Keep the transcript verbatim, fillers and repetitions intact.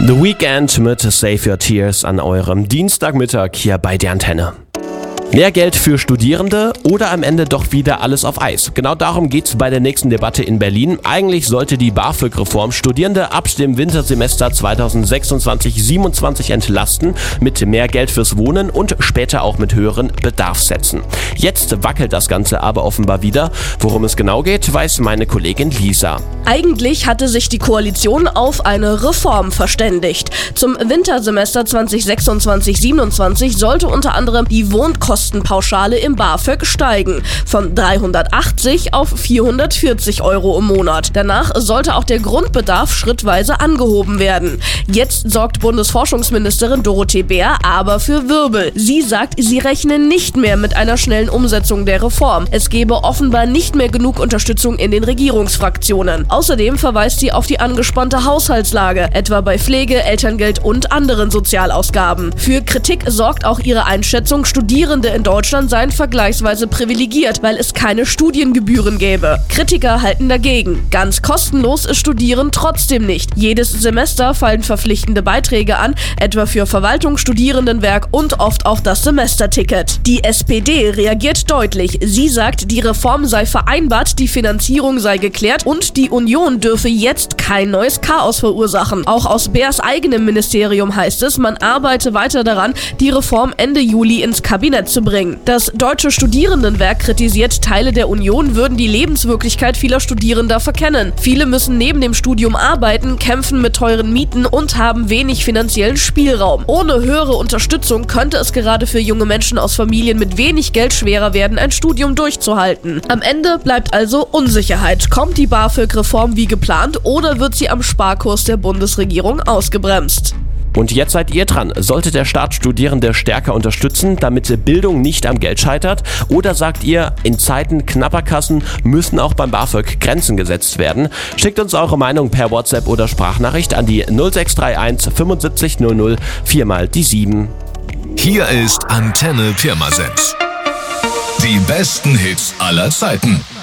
The Weeknd mit Save Your Tears an eurem Dienstagmittag hier bei der Antenne. Mehr Geld für Studierende oder am Ende doch wieder alles auf Eis? Genau darum geht's bei der nächsten Debatte in Berlin. Eigentlich sollte die BAföG-Reform Studierende ab dem Wintersemester zweitausendsechsundzwanzig siebenundzwanzig entlasten, mit mehr Geld fürs Wohnen und später auch mit höheren Bedarfssätzen. Jetzt wackelt das Ganze aber offenbar wieder. Worum es genau geht, weiß meine Kollegin Lisa. Eigentlich hatte sich die Koalition auf eine Reform verständigt. Zum Wintersemester zweitausendsechsundzwanzig siebenundzwanzig sollte unter anderem die Wohnkostenpauschale im BAföG steigen, von dreihundertachtzig auf vierhundertvierzig Euro im Monat. Danach sollte auch der Grundbedarf schrittweise angehoben werden. Jetzt sorgt Bundesforschungsministerin Dorothee Bär aber für Wirbel. Sie sagt, sie rechne nicht mehr mit einer schnellen Umsetzung der Reform. Es gebe offenbar nicht mehr genug Unterstützung in den Regierungsfraktionen. Außerdem verweist sie auf die angespannte Haushaltslage, etwa bei Pflege, Elterngeld und anderen Sozialausgaben. Für Kritik sorgt auch ihre Einschätzung, Studierende in Deutschland seien vergleichsweise privilegiert, weil es keine Studiengebühren gäbe. Kritiker halten dagegen. Ganz kostenlos ist Studieren trotzdem nicht. Jedes Semester fallen verpflichtende Beiträge an, etwa für Verwaltung, Studierendenwerk und oft auch das Semesterticket. Die S P D reagiert deutlich. Sie sagt, die Reform sei vereinbart, die Finanzierung sei geklärt und die Union dürfe jetzt kein neues Chaos verursachen. Auch aus Bärs eigenem Ministerium heißt es, man arbeite weiter daran, die Reform Ende Juli ins Kabinett zu bringen. Das Deutsche Studierendenwerk kritisiert, Teile der Union würden die Lebenswirklichkeit vieler Studierender verkennen. Viele müssen neben dem Studium arbeiten, kämpfen mit teuren Mieten und haben wenig finanziellen Spielraum. Ohne höhere Unterstützung könnte es gerade für junge Menschen aus Familien mit wenig Geld schwerer werden, ein Studium durchzuhalten. Am Ende bleibt also Unsicherheit. Kommt die BAföG-Reform wie geplant oder wird sie am Sparkurs der Bundesregierung ausgebremst? Und jetzt seid ihr dran. Sollte der Staat Studierende stärker unterstützen, damit Bildung nicht am Geld scheitert? Oder sagt ihr, in Zeiten knapper Kassen müssen auch beim BAföG Grenzen gesetzt werden? Schickt uns eure Meinung per WhatsApp oder Sprachnachricht an die null sechs drei eins fünfundsiebzig null null vier mal die sieben. Hier ist Antenne Pirmasens. Die besten Hits aller Zeiten.